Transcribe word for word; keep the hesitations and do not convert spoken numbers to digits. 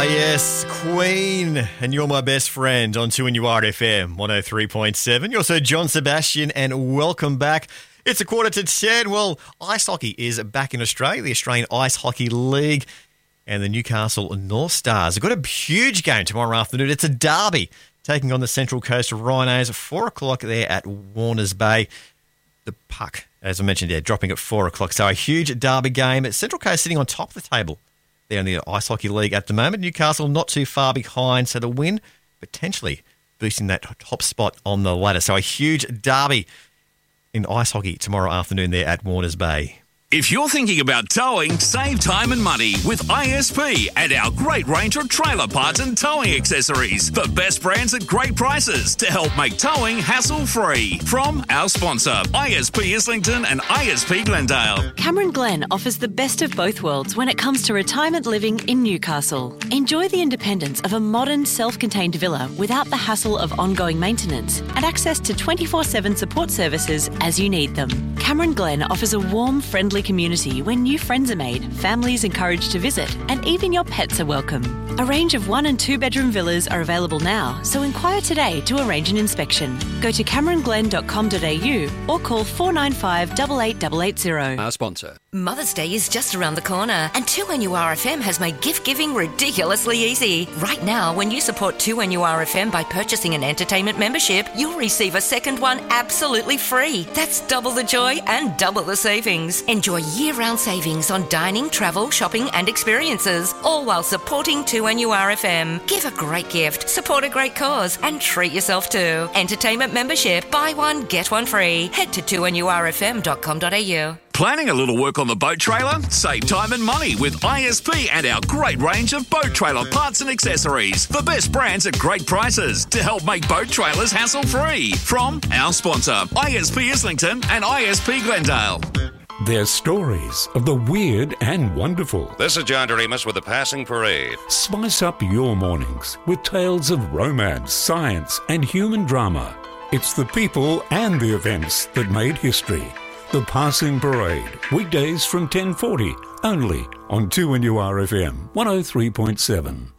yes, Queen, and You're My Best Friend on two N U R F M one oh three point seven. You're also John Sebastian, and welcome back. It's a quarter to ten. Well, ice hockey is back in Australia, the Australian Ice Hockey League, and the Newcastle North Stars have got a huge game tomorrow afternoon. It's a derby, taking on the Central Coast Rhinos, four o'clock there at Warners Bay. The puck, as I mentioned there, dropping at four o'clock. So a huge derby game. Central Coast sitting on top of the table there in the Ice Hockey League at the moment. Newcastle not too far behind, so the win potentially boosting that top spot on the ladder. So a huge derby in ice hockey tomorrow afternoon there at Warners Bay. If you're thinking about towing, save time and money with I S P and our great range of trailer parts and towing accessories. The best brands at great prices to help make towing hassle-free. From our sponsor, I S P Islington and I S P Glendale. Cameron Glen offers the best of both worlds when it comes to retirement living in Newcastle. Enjoy the independence of a modern, self-contained villa without the hassle of ongoing maintenance and access to twenty-four seven support services as you need them. Cameron Glen offers a warm, friendly community where new friends are made, families encouraged to visit, and even your pets are welcome. A range of one and two bedroom villas are available now, so inquire today to arrange an inspection. Go to cameron glen dot com dot a u or call four nine five, eight eight eight eight zero. Our sponsor. Mother's Day is just around the corner, and two N U R F M has made gift giving ridiculously easy. Right now, when you support two N U R F M by purchasing an entertainment membership, you'll receive a second one absolutely free. That's double the joy and double the savings. Enjoy year-round savings on dining, travel, shopping and experiences, all while supporting two N U R F M. Give a great gift, support a great cause, and treat yourself too. Entertainment membership, buy one, get one free. Head to two N U R F M dot com dot a u. Planning a little work on the boat trailer? Save time and money with I S P and our great range of boat trailer parts and accessories. The best brands at great prices to help make boat trailers hassle-free. From our sponsor, I S P Islington and I S P Glendale. They're stories of the weird and wonderful. This is John Doremus with the Passing Parade. Spice up your mornings with tales of romance, science, and human drama. It's the people and the events that made history. The Passing Parade, weekdays from ten forty, only on two N U R F M one oh three point seven.